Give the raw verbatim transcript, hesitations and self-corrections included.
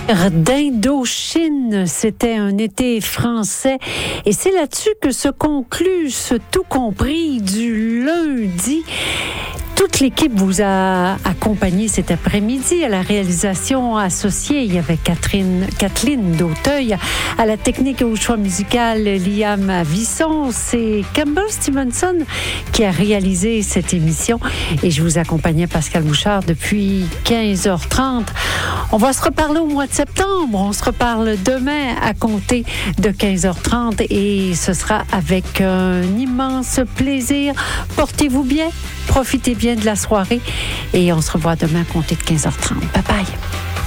D'Indochine, c'était un été français et c'est là-dessus que se conclut ce tout compris du lundi. Toute l'équipe vous a accompagné cet après-midi à la réalisation associée. Il y avait Catherine, Kathleen d'Auteuil, à la technique et au choix musical, Liam Visson. C'est Campbell Stevenson qui a réalisé cette émission et je vous accompagnais, Pascal Bouchard, depuis quinze heures trente. On va se reparler au mois de septembre. On se reparle demain à compter de quinze heures trente et ce sera avec un immense plaisir. Portez-vous bien, profitez bien de la soirée et on se revoit demain à compter de quinze heures trente. Bye bye.